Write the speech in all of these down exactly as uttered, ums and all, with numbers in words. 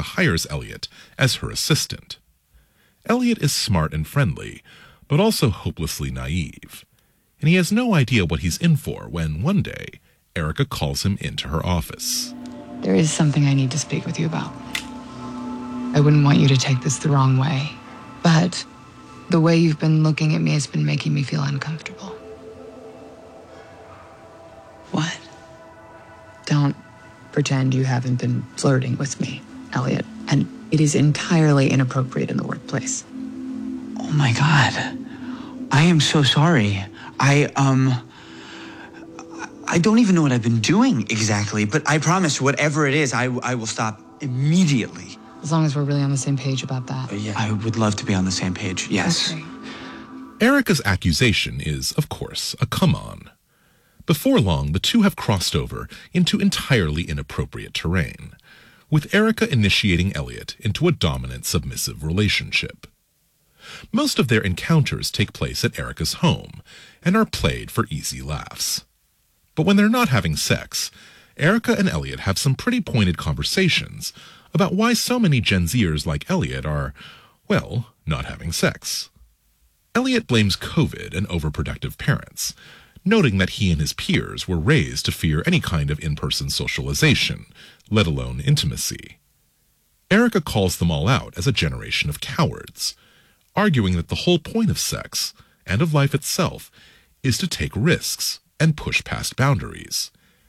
hires Elliot as her assistant. Elliot is smart and friendly, but also hopelessly naive, and he has no idea what he's in for when, one day, Erica calls him into her office. There is something I need to speak with you about. I wouldn't want you to take this the wrong way, but the way you've been looking at me has been making me feel uncomfortable. What? Don't pretend you haven't been flirting with me, Elliot. And it is entirely inappropriate in the workplace. Oh my God. I am so sorry. I, um... I don't even know what I've been doing exactly, but I promise whatever it is, I, I will stop immediately. As long as we're really on the same page about that. Uh, yeah, I would love to be on the same page, yes. Okay. Erica's accusation is, of course, a come-on. Before long, the two have crossed over into entirely inappropriate terrain, with Erica initiating Elliot into a dominant, submissive relationship. Most of their encounters take place at Erica's home and are played for easy laughs. But when they're not having sex, Erica and Elliot have some pretty pointed conversations about why so many Gen Zers like Elliot are, well, not having sex. Elliot blames COVID and overproductive parents, noting that he and his peers were raised to fear any kind of in-person socialization, let alone intimacy. Erica calls them all out as a generation of cowards, arguing that the whole point of sex, and of life itself, is to take risks and push past boundaries.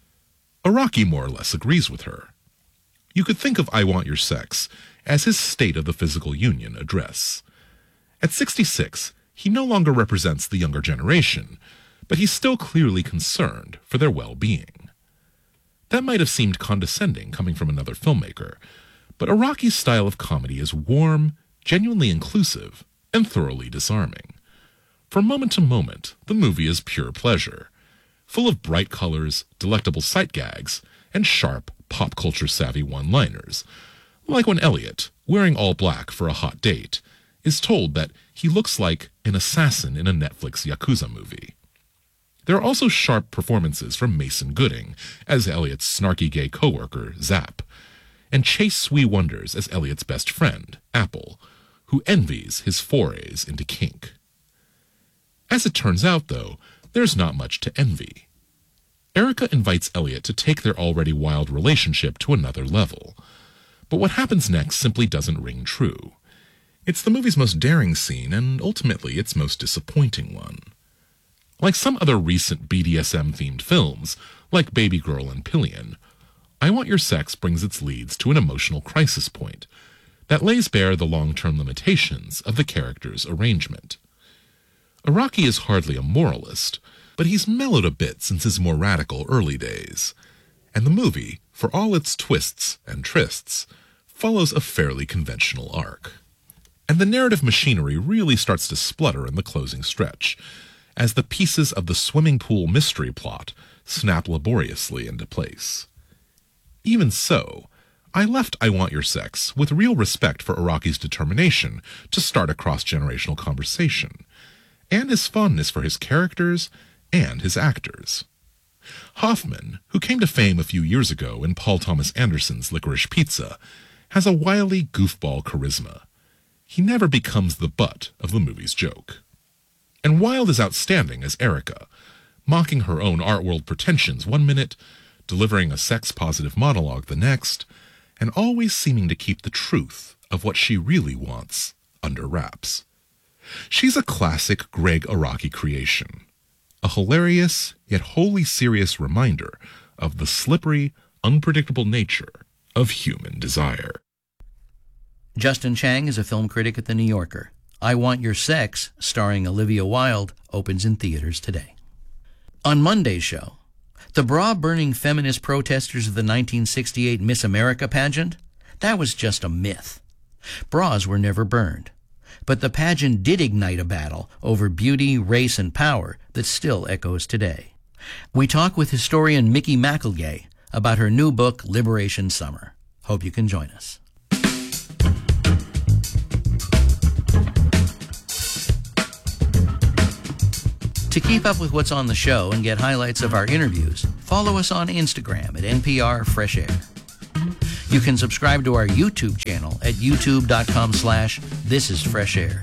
Araki more or less agrees with her. You could think of I Want Your Sex as his State of the Physical Union address. At sixty-six, he no longer represents the younger generation, but he's still clearly concerned for their well-being. That might have seemed condescending coming from another filmmaker, but Araki's style of comedy is warm, genuinely inclusive, and thoroughly disarming. From moment to moment, the movie is pure pleasure, full of bright colors, delectable sight gags, and sharp, pop-culture-savvy one-liners, like when Elliot, wearing all black for a hot date, is told that he looks like an assassin in a Netflix Yakuza movie. There are also sharp performances from Mason Gooding as Elliot's snarky gay coworker, Zap, and Chase Sui Wonders as Elliot's best friend, Apple, who envies his forays into kink. As it turns out, though, there's not much to envy. Erica invites Elliot to take their already wild relationship to another level, but what happens next simply doesn't ring true. It's the movie's most daring scene, and ultimately its most disappointing one. Like some other recent B D S M-themed films, like Baby Girl and Pillion, I Want Your Sex brings its leads to an emotional crisis point that lays bare the long-term limitations of the character's arrangement. Araki is hardly a moralist, but he's mellowed a bit since his more radical early days, and the movie, for all its twists and trysts, follows a fairly conventional arc. And the narrative machinery really starts to splutter in the closing stretch, as the pieces of the swimming pool mystery plot snap laboriously into place. Even so, I left I Want Your Sex with real respect for Araki's determination to start a cross-generational conversation, and his fondness for his characters and his actors. Hoffman, who came to fame a few years ago in Paul Thomas Anderson's Licorice Pizza, has a wily goofball charisma. He never becomes the butt of the movie's joke. And Wilde is outstanding as Erica, mocking her own art world pretensions one minute, delivering a sex-positive monologue the next, and always seeming to keep the truth of what she really wants under wraps. She's a classic Greg Araki creation, a hilarious yet wholly serious reminder of the slippery, unpredictable nature of human desire. Justin Chang is a film critic at The New Yorker. I Want Your Sex, starring Olivia Wilde, opens in theaters today. On Monday's show, the bra-burning feminist protesters of the nineteen sixty-eight Miss America pageant, that was just a myth. Bras were never burned. But the pageant did ignite a battle over beauty, race, and power that still echoes today. We talk with historian Mickey McElgay about her new book, Liberation Summer. Hope you can join us. To keep up with what's on the show and get highlights of our interviews, follow us on Instagram at N P R Fresh Air. You can subscribe to our YouTube channel at youtube.com slash this is fresh air.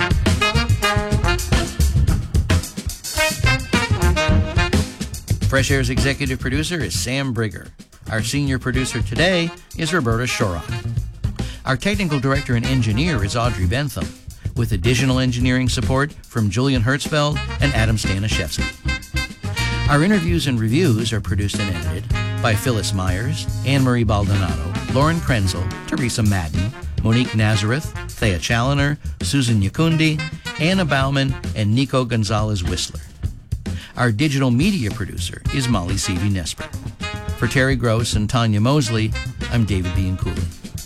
Fresh Air's executive producer is Sam Brigger. Our senior producer today is Roberta Shorrock. Our technical director and engineer is Audrey Bentham, with additional engineering support from Julian Hertzfeld and Adam Staniszewski. Our interviews and reviews are produced and edited by Phyllis Myers, Anne-Marie Baldonado, Lauren Krenzel, Teresa Madden, Monique Nazareth, Thea Challoner, Susan Yakundi, Anna Bauman, and Nico Gonzalez-Whistler. Our digital media producer is Molly Seavey-Nesper. For Terry Gross and Tanya Mosley, I'm David Bianculli.